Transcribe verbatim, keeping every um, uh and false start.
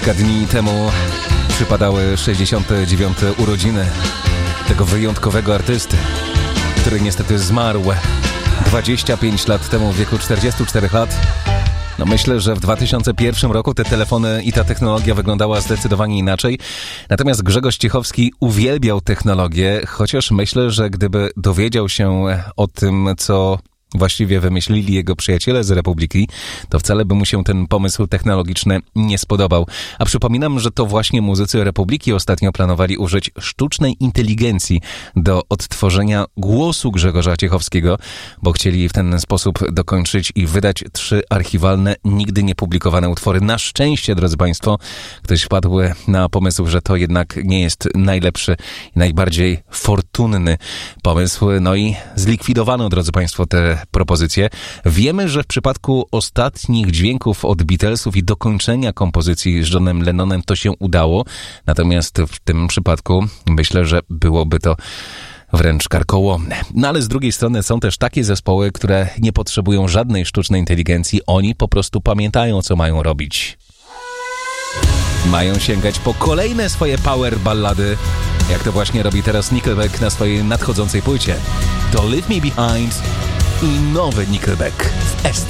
Kilka dni temu przypadały sześćdziesiąte dziewiąte urodziny tego wyjątkowego artysty, który niestety zmarł dwadzieścia pięć lat temu w wieku czterdziestu czterech lat. No myślę, że w dwa tysiące pierwszym roku te telefony i ta technologia wyglądała zdecydowanie inaczej. Natomiast Grzegorz Ciechowski uwielbiał technologię, chociaż myślę, że gdyby dowiedział się o tym, co właściwie wymyślili jego przyjaciele z Republiki, to wcale by mu się ten pomysł technologiczny nie spodobał. A przypominam, że to właśnie muzycy Republiki ostatnio planowali użyć sztucznej inteligencji do odtworzenia głosu Grzegorza Ciechowskiego, bo chcieli w ten sposób dokończyć i wydać trzy archiwalne, nigdy nie publikowane utwory. Na szczęście, drodzy Państwo, ktoś wpadł na pomysł, że to jednak nie jest najlepszy i najbardziej fortunny pomysł. No i zlikwidowano, drodzy Państwo, te propozycje. Wiemy, że w przypadku ostatnich dźwięków od Beatlesów i dokończenia kompozycji z Johnem Lennonem to się udało. Natomiast w tym przypadku myślę, że byłoby to wręcz karkołomne. No ale z drugiej strony są też takie zespoły, które nie potrzebują żadnej sztucznej inteligencji. Oni po prostu pamiętają, co mają robić. Mają sięgać po kolejne swoje power ballady, jak to właśnie robi teraz Nickelback na swojej nadchodzącej płycie. To Leave Me Behind i nowy Nickelback w S C.